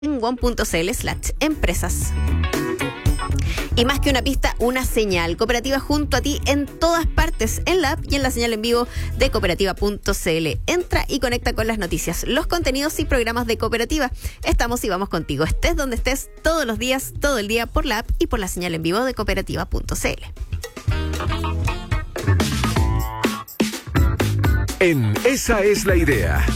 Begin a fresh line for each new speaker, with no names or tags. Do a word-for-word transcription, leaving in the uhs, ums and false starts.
en one.cl slash empresas. Y más que una pista, una señal. Cooperativa junto a ti en todas partes, en la app y en la señal en vivo de cooperativa punto cl. Entra y conecta con las noticias, los contenidos y programas de Cooperativa. Estamos y vamos contigo, estés donde estés, todos los días, todo el día, por la app y por la señal en vivo de cooperativa punto cl.
En Esa es la Idea,